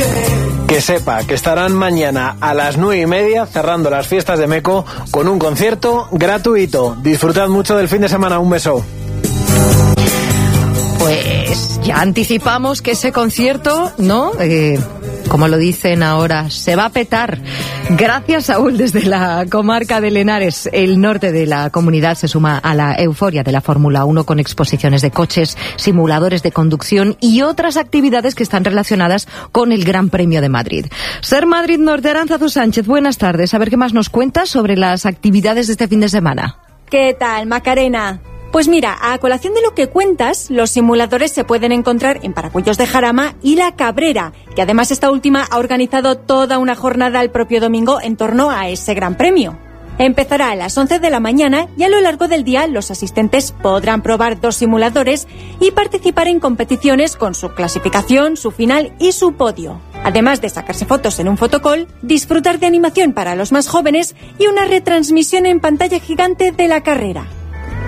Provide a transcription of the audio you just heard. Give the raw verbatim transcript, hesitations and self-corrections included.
Que sepa que estarán mañana a las nueve y media cerrando las fiestas de MECO con un concierto gratuito. Disfrutad mucho del fin de semana. Un beso. Pues ya anticipamos que ese concierto, ¿no? Eh, como lo dicen ahora, se va a petar. Gracias, Saúl, desde la comarca de Lenares. El norte de la comunidad se suma a la euforia de la Fórmula uno con exposiciones de coches, simuladores de conducción y otras actividades que están relacionadas con el Gran Premio de Madrid. Ser Madrid Norte, Arantzazu Sánchez, buenas tardes. A ver qué más nos cuentas sobre las actividades de este fin de semana. ¿Qué tal, Macarena? Pues mira, a colación de lo que cuentas, los simuladores se pueden encontrar en Paracuellos de Jarama y La Cabrera, que además esta última ha organizado toda una jornada el propio domingo en torno a ese Gran Premio. Empezará a las once de la mañana y a lo largo del día los asistentes podrán probar dos simuladores y participar en competiciones con su clasificación, su final y su podio. Además de sacarse fotos en un fotocall, disfrutar de animación para los más jóvenes y una retransmisión en pantalla gigante de la carrera.